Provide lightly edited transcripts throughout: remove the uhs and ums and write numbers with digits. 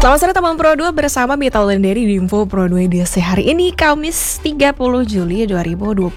Selamat sore teman Pro 2 bersama Mita Wulandari di Info Pro 2 edisi hari ini Kamis 30 Juli 2026.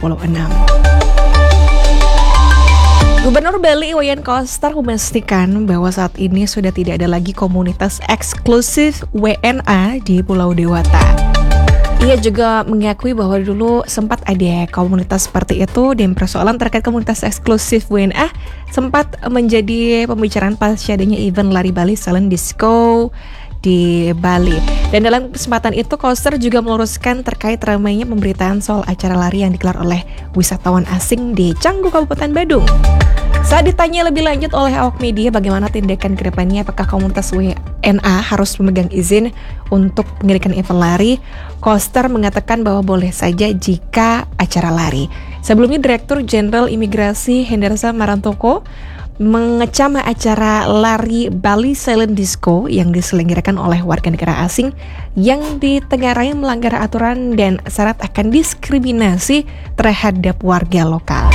Gubernur Bali Iwayan Koster memastikan bahwa saat ini sudah tidak ada lagi komunitas eksklusif WNA di Pulau Dewata. Ia juga mengakui bahwa dulu sempat ada komunitas seperti itu dan persoalan terkait komunitas eksklusif WNA sempat menjadi pembicaraan pasca adanya event Lari Bali Silent Disco di Bali. Dan dalam kesempatan itu Koster juga meluruskan terkait ramainya pemberitaan soal acara lari yang digelar oleh wisatawan asing di Canggu, Kabupaten Badung. Saat ditanya lebih lanjut oleh awak media bagaimana tindakan ke depannya, apakah komunitas WNA harus memegang izin untuk mengadakan event lari, Koster mengatakan bahwa boleh saja jika acara lari. Sebelumnya Direktur Jenderal Imigrasi Hendarsa Marantoko mengecam acara lari Bali Silent Disco yang diselenggarakan oleh warga negara asing yang ditengarai melanggar aturan dan syarat akan diskriminasi terhadap warga lokal.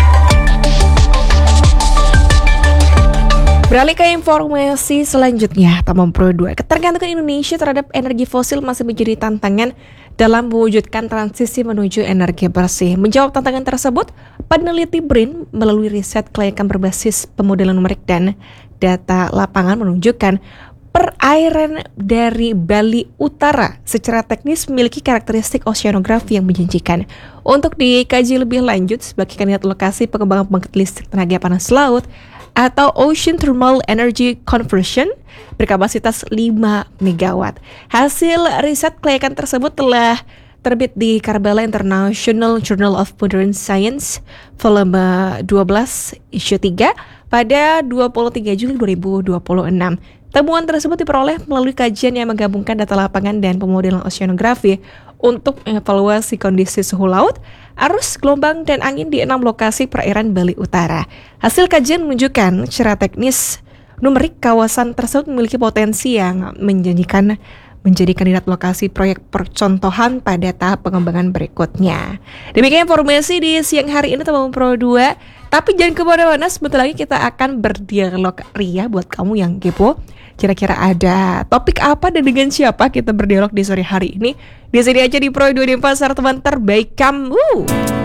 Beralih ke informasi selanjutnya, teman Pro 2, ketergantungan Indonesia terhadap energi fosil masih menjadi tantangan dalam mewujudkan transisi menuju energi bersih. Menjawab tantangan tersebut, peneliti BRIN melalui riset kelayakan berbasis pemodelan numerik dan data lapangan menunjukkan perairan dari Bali Utara secara teknis memiliki karakteristik oceanografi yang menjanjikan. Untuk dikaji lebih lanjut sebagai kandidat lokasi pengembangan pembangkit listrik tenaga panas laut atau Ocean Thermal Energy Conversion berkapasitas 5 MW. Hasil riset kelayakan tersebut telah terbit di Karbala International Journal of Modern Science volume 12 issue 3 pada 23 Juli 2026. Temuan tersebut diperoleh melalui kajian yang menggabungkan data lapangan dan pemodelan oceanografi untuk mengevaluasi kondisi suhu laut, arus, gelombang, dan angin di 6 lokasi perairan Bali Utara. Hasil kajian menunjukkan secara teknis numerik kawasan tersebut memiliki potensi yang menjanjikan menjadi kandidat lokasi proyek percontohan pada tahap pengembangan berikutnya. Demikian informasi di siang hari ini teman Pro 2. Tapi jangan kemana-mana, sebentar lagi kita akan berdialog ria buat kamu yang kepo. Kira-kira ada topik apa dan dengan siapa kita berdialog di sore hari ini? Di sini aja di Pro 2 di Pasar Teman Terbaik Kamu.